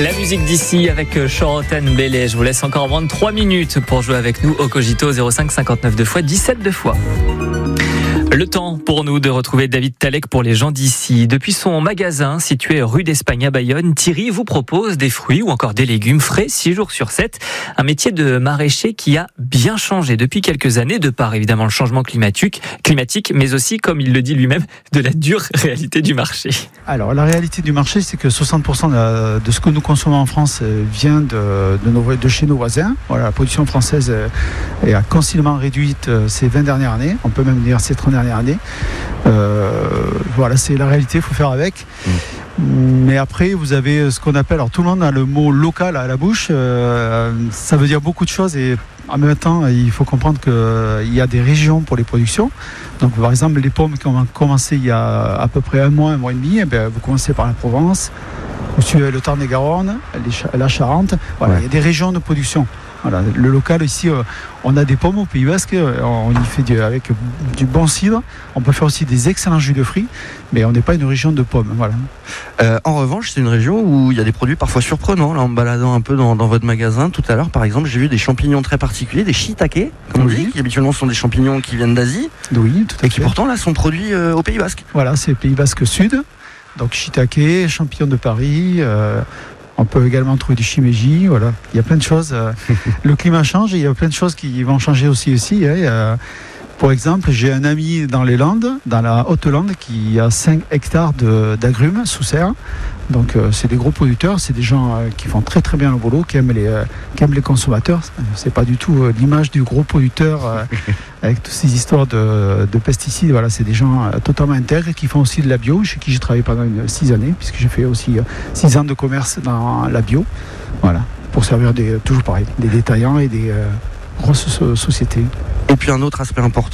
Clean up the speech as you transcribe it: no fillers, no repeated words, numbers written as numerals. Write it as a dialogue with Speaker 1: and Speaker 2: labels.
Speaker 1: La musique d'ici avec Chorotan Bellet. Je vous laisse encore moins de 3 minutes pour jouer avec nous au Cogito 05 59 2 fois 17 2 fois. Le temps pour nous de retrouver David Talek pour les gens d'ici. Depuis son magasin situé rue d'Espagne à Bayonne, Thierry vous propose des fruits ou encore des légumes frais 6 jours sur 7. Un métier de maraîcher qui a bien changé depuis quelques années, de par évidemment le changement climatique, mais aussi, comme il le dit lui-même, de la dure réalité du marché.
Speaker 2: Alors la réalité du marché, c'est que 60% de ce que nous consommons en France vient de chez nos voisins. Voilà, la production française a considérablement réduite ces 20 dernières années, on peut même dire ces 30 dernières années. Voilà, c'est la réalité, il faut faire avec. Mais après, vous avez ce qu'on appelle, alors tout le monde a le mot local à la bouche, ça veut dire beaucoup de choses et en même temps, il faut comprendre qu'il y a des régions pour les productions. Donc par exemple, les pommes qui ont commencé il y a à peu près un mois et demi, vous commencez par la Provence, vous suivez le Tarn-et-Garonne, la Charente, voilà, il y a des régions de production. Voilà, le local ici, on a des pommes au Pays Basque, on y fait avec du bon cidre, on peut faire aussi des excellents jus de fruits, mais on n'est pas une région de pommes. Voilà.
Speaker 3: En revanche, c'est une région où il y a des produits parfois surprenants. Là, en me baladant un peu dans votre magasin tout à l'heure, par exemple, j'ai vu des champignons très particuliers, des shiitake, comme on dit, qui habituellement sont des champignons qui viennent d'Asie,
Speaker 2: oui, tout à fait.
Speaker 3: Et qui pourtant là sont produits au Pays Basque.
Speaker 2: Voilà, c'est Pays Basque Sud, donc shiitake, champignons de Paris. On peut également trouver du shimeji, voilà. Il y a plein de choses. Le climat change et il y a plein de choses qui vont changer aussi ici. Pour exemple, j'ai un ami dans les Landes, dans la Haute-Lande, qui a 5 hectares d'agrumes sous serre. Donc c'est des gros producteurs, c'est des gens qui font très très bien le boulot, qui aiment les consommateurs. C'est pas du tout l'image du gros producteur avec toutes ces histoires de pesticides. Voilà, c'est des gens totalement intègres qui font aussi de la bio, chez qui j'ai travaillé pendant 6 années, puisque j'ai fait aussi 6 ans de commerce dans la bio. Voilà, pour servir toujours pareil, des détaillants et des grosses sociétés.
Speaker 3: Et puis un autre aspect important